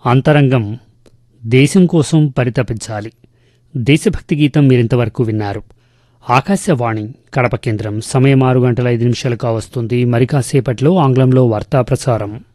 అంతరంగం దేశం కోసం పరితపించాలి. దేశభక్తి గీతం మీరింతవరకు విన్నారు. ఆకాశవాణి కడప కేంద్రం. సమయం 6 గంటల 5 నిమిషాలు కావస్తుంది. మరి కాసేపట్లో ఆంగ్లంలో వార్తా ప్రసారం.